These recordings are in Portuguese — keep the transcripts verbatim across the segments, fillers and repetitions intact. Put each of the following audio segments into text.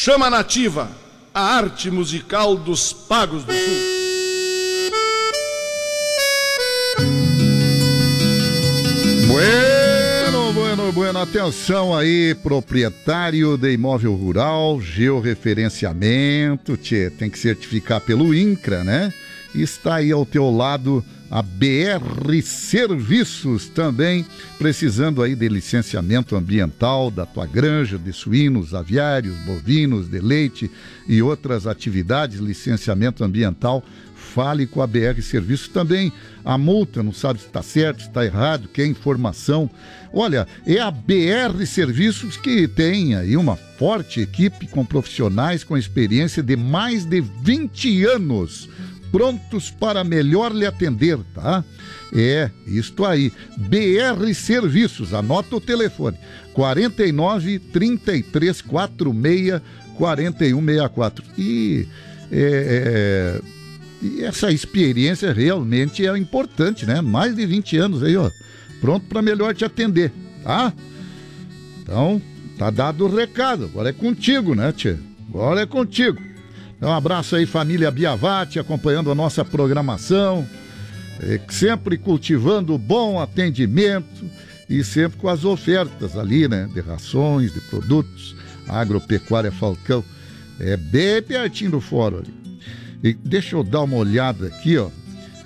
Chama Nativa, a arte musical dos Pagos do Sul. Bueno, bueno, bueno, atenção aí, proprietário de imóvel rural, georreferenciamento, tchê, tem que certificar pelo INCRA, né? Está aí ao teu lado a B R Serviços também, precisando aí de licenciamento ambiental da tua granja, de suínos, aviários, bovinos, de leite e outras atividades, licenciamento ambiental, fale com a B R Serviços também. A multa, não sabe se está certo, se está errado, quer informação. Olha, é a B R Serviços que tem aí uma forte equipe com profissionais com experiência de mais de vinte anos, prontos para melhor lhe atender, tá? É, isto aí, B R Serviços, anota o telefone, quarenta e nove, trinta e três, quarenta e seis, quarenta e um sessenta e quatro. E, é, é, e essa experiência realmente é importante, né? Mais de vinte anos aí, ó, pronto para melhor te atender, tá? Então, tá dado o recado, agora é contigo, né, tia? Agora é contigo. Um abraço aí, família Biavati, acompanhando a nossa programação, é, sempre cultivando bom atendimento e sempre com as ofertas ali, né? De rações, de produtos, Agropecuária Falcão, é bem pertinho do fórum ali. E deixa eu dar uma olhada aqui, ó.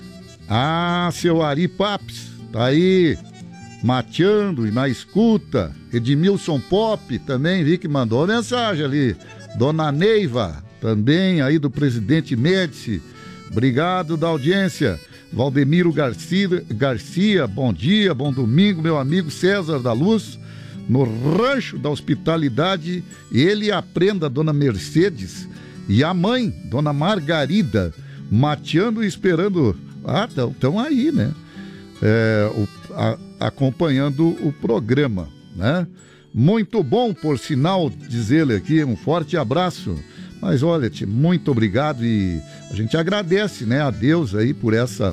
Ah, seu Ari Papes, tá aí, mateando e na escuta. Edmilson Pop também, vi que mandou mensagem ali. Dona Neiva, também aí do Presidente Médici, obrigado da audiência. Valdemiro Garcia, Garcia, bom dia, bom domingo, meu amigo César da Luz, no Rancho da Hospitalidade, ele e a prenda, Dona Mercedes, e a mãe, Dona Margarida, mateando e esperando, ah, estão aí, né, é, o, a, acompanhando o programa, né, muito bom, por sinal, diz ele aqui, um forte abraço. Mas olha, tia, muito obrigado e a gente agradece, né, a Deus aí por essa,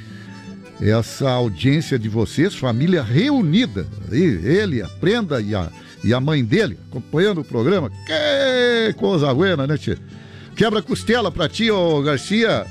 essa audiência de vocês, família reunida. Aí, ele, a prenda e a, e a mãe dele, acompanhando o programa. Que coisa buena, né, tia? Quebra costela pra ti, ô Garcia.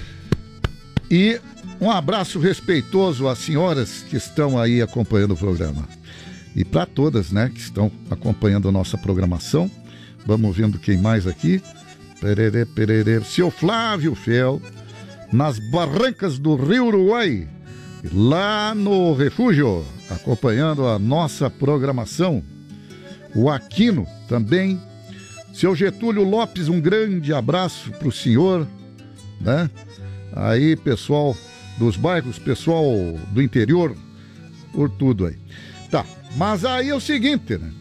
E um abraço respeitoso às senhoras que estão aí acompanhando o programa. E para todas, né, que estão acompanhando a nossa programação. Vamos vendo quem mais aqui. Perere, perere. Seu Flávio Fel, nas barrancas do Rio Uruguai, lá no refúgio, acompanhando a nossa programação. O Aquino também. Seu Getúlio Lopes, um grande abraço para o senhor, né? Aí, pessoal dos bairros, pessoal do interior, por tudo aí. Tá, mas aí é o seguinte, né?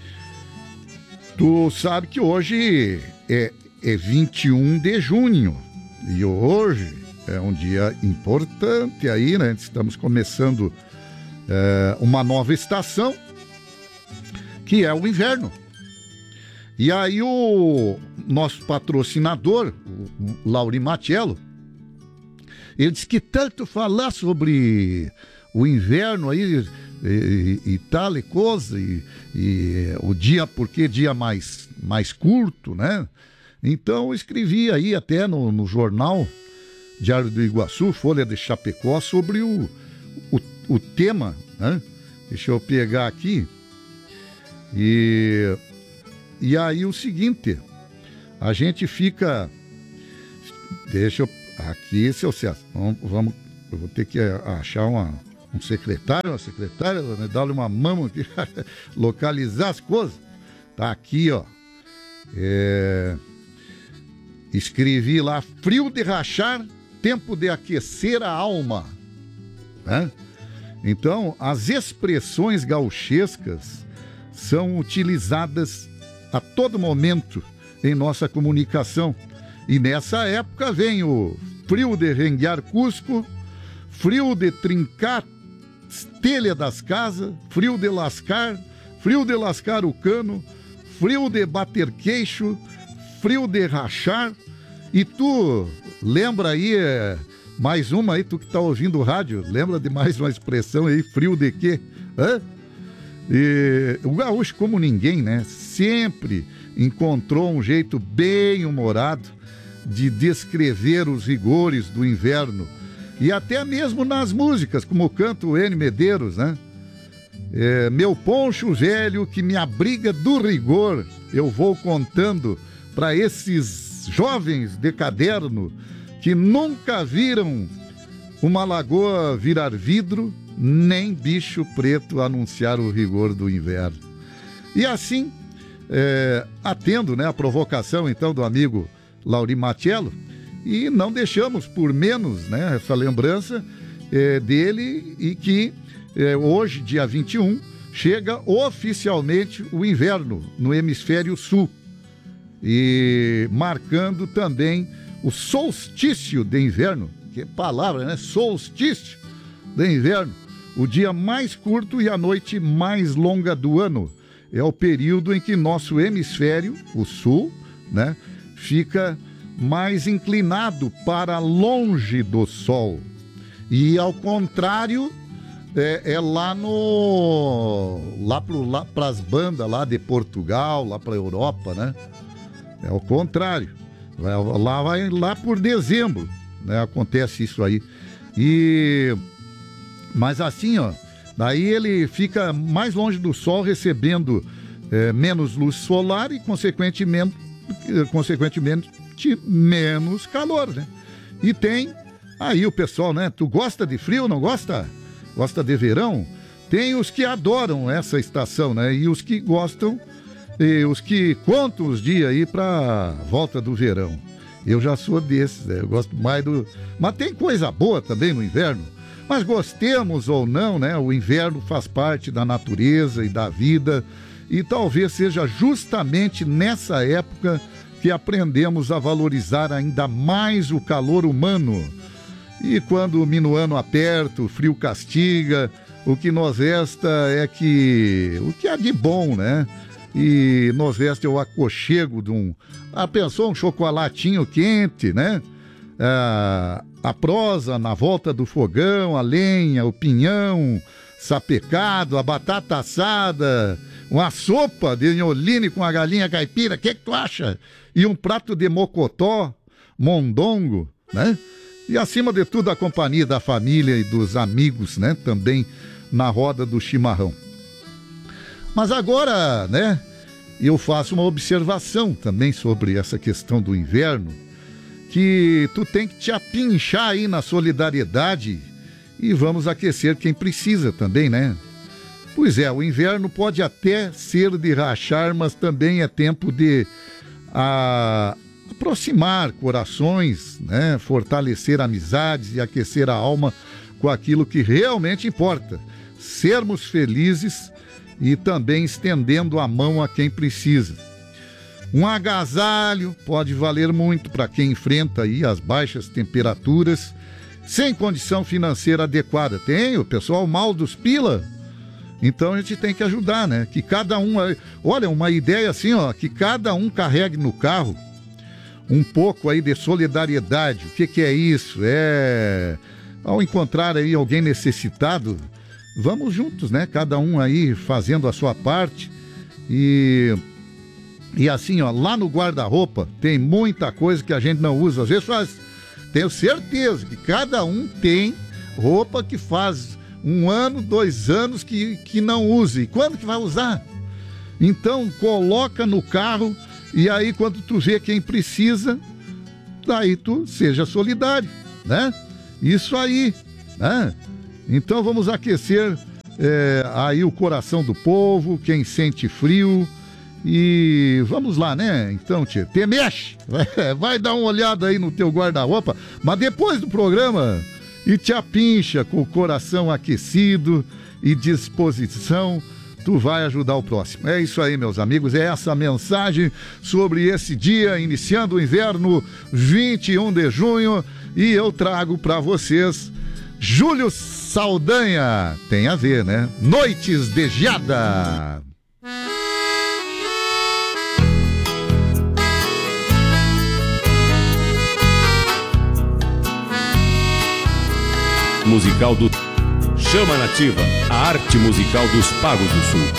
Tu sabe que hoje é, é vinte e um de junho e hoje é um dia importante aí, né? Estamos começando é, uma nova estação, que é o inverno. E aí o nosso patrocinador, o Lauri Matiello, ele disse que tanto falar sobre o inverno aí e, e, e tal e coisa, e, e o dia, porque dia mais, mais curto, né? Então eu escrevi aí até no, no jornal Diário do Iguaçu, Folha de Chapecó, sobre o, o, o tema, né? Deixa eu pegar aqui. E, e aí o seguinte, a gente fica... Deixa eu... Aqui, seu César, vamos, vamos, eu vou ter que achar uma, um secretário, uma secretária, né, dar-lhe uma mão aqui, localizar as coisas. Tá aqui, ó. É, escrevi lá, frio de rachar, tempo de aquecer a alma. Né? Então, as expressões gauchescas são utilizadas a todo momento em nossa comunicação. E nessa época vem o frio de renguear Cusco, frio de trincar telha das casas, frio de lascar, frio de lascar o cano, frio de bater queixo, frio de rachar. E tu lembra aí, é, mais uma aí, tu que tá ouvindo o rádio, lembra de mais uma expressão aí, frio de quê? Hã? E o gaúcho, como ninguém, né, sempre encontrou um jeito bem humorado de descrever os rigores do inverno. E até mesmo nas músicas, como canta o N. Medeiros, né? É, meu poncho velho que me abriga do rigor, eu vou contando para esses jovens de caderno que nunca viram uma lagoa virar vidro, nem bicho preto anunciar o rigor do inverno. E assim, é, atendo, né, a provocação então do amigo Lauri Matiello, e não deixamos por menos, né, essa lembrança é, dele, e que é, hoje, dia vinte e um, chega oficialmente o inverno no hemisfério sul, e marcando também o solstício de inverno, que palavra, né? Solstício de inverno, o dia mais curto e a noite mais longa do ano. É o período em que nosso hemisfério, o sul, né, fica mais inclinado para longe do sol. E ao contrário, é, é lá no lá para lá, as bandas lá de Portugal, lá para a Europa, né? É o contrário. Vai, lá vai lá por dezembro, né? Acontece isso aí. E mas assim, ó, daí ele fica mais longe do sol, recebendo é, menos luz solar e consequentemente, consequentemente menos calor, né? E tem aí o pessoal, né? Tu gosta de frio, não gosta? Gosta de verão? Tem os que adoram essa estação, né? E os que gostam, e os que contam os dias aí pra volta do verão. Eu já sou desses, né? Eu gosto mais do... Mas tem coisa boa também no inverno. Mas gostemos ou não, né? O inverno faz parte da natureza e da vida. E talvez seja justamente nessa época que aprendemos a valorizar ainda mais o calor humano. E quando o minuano aperta, o frio castiga, o que nos resta é que... o que há de bom, né? E nos resta é o aconchego de um... Ah, pensou um chocolatinho quente, né? Ah, a prosa na volta do fogão, a lenha, o pinhão sapecado, a batata assada, uma sopa de nholine com a galinha caipira, o que que tu acha? E um prato de mocotó, mondongo, né? E acima de tudo a companhia da família e dos amigos, né? Também na roda do chimarrão. Mas agora, né? Eu faço uma observação também sobre essa questão do inverno, que tu tem que te apinchar aí na solidariedade e vamos aquecer quem precisa também, né? Pois é, o inverno pode até ser de rachar, mas também é tempo de a, aproximar corações, né? Fortalecer amizades e aquecer a alma com aquilo que realmente importa. Sermos felizes e também estendendo a mão a quem precisa. Um agasalho pode valer muito para quem enfrenta aí as baixas temperaturas sem condição financeira adequada. Tem o pessoal mal dos pila, então a gente tem que ajudar, né? Que cada um, olha, uma ideia assim, ó, que cada um carregue no carro um pouco aí de solidariedade. O que que é isso? É, ao encontrar aí alguém necessitado, vamos juntos, né? Cada um aí fazendo a sua parte. E, e assim, ó, lá no guarda-roupa tem muita coisa que a gente não usa. Às vezes faz, tenho certeza que cada um tem roupa que faz um ano, dois anos que, que não use. E quando que vai usar? Então, coloca no carro e aí quando tu vê quem precisa, daí tu seja solidário, né? Isso aí, né? Então vamos aquecer é, aí o coração do povo, quem sente frio, e vamos lá, né? Então, tia, te mexe, vai, vai dar uma olhada aí no teu guarda-roupa, mas depois do programa, e te apincha com o coração aquecido e disposição, tu vai ajudar o próximo. É isso aí, meus amigos, é essa mensagem sobre esse dia, iniciando o inverno, vinte e um de junho, e eu trago para vocês Júlio Saldanha, tem a ver, né? Noites de Geada. Musical do Chama Nativa, a arte musical dos Pagos do Sul.